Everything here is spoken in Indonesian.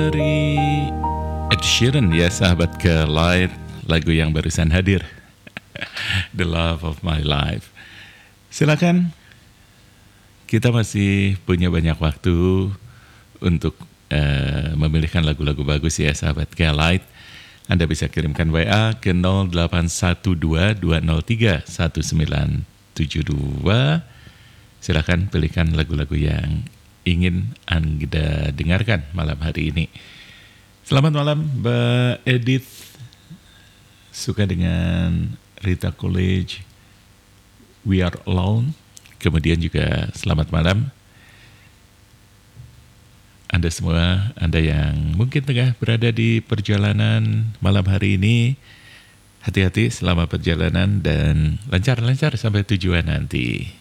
Dari Ed Sheeran ya sahabat ke Light, lagu yang barusan hadir, The Love of My Life. Silakan, kita masih punya banyak waktu untuk memilihkan lagu-lagu bagus ya sahabat ke Light. Anda bisa kirimkan WA ke 0812-203-1972. Silakan pilihkan lagu-lagu yang ingin Anda dengarkan malam hari ini. Selamat malam Mbak Edith, suka dengan Rita Coolidge, We Are Alone. Kemudian juga selamat malam Anda semua, Anda yang mungkin tengah berada di perjalanan malam hari ini. Hati-hati selama perjalanan dan lancar-lancar sampai tujuan nanti.